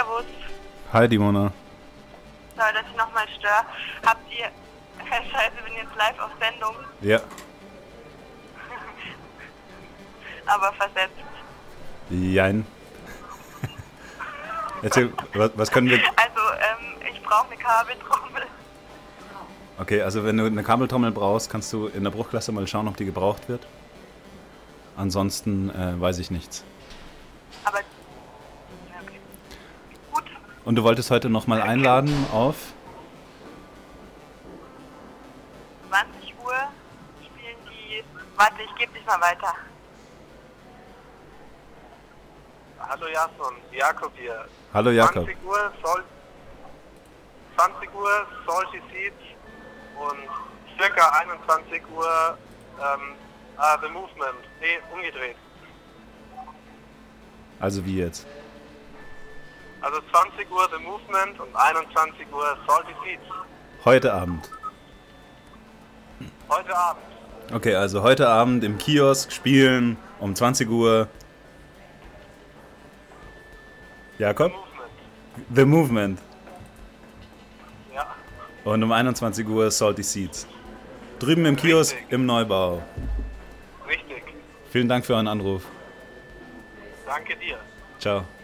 Servus. Hi, Dimona. Sorry, dass ich nochmal störe. Habt ihr... Scheiße, bin jetzt live auf Sendung, Ja. aber versetzt. Jein. Erzähl, was können wir... Also, ich brauche eine Kabeltrommel. Okay, also wenn du eine Kabeltrommel brauchst, kannst du in der Bruchklasse mal schauen, ob die gebraucht wird. Ansonsten weiß ich nichts. Aber... Okay. Gut. Und du wolltest heute nochmal einladen auf... 20 Uhr spielen die... Warte, ich gebe dich mal weiter. Hallo Jason, Jakob hier. Hallo Jakob. 20 Uhr Salty Seeds und circa 21 Uhr The Movement. Nee, umgedreht. Also wie jetzt? Also 20 Uhr The Movement und 21 Uhr Salty Seeds. Heute Abend. Heute Abend. Okay, also heute Abend im Kiosk spielen um 20 Uhr. Jakob? Movement. The Movement. Ja, Und um 21 Uhr Salty Seeds. Drüben im Kiosk Richtig. im Neubau. richtig. Vielen Dank für euren Anruf. Danke dir. Ciao.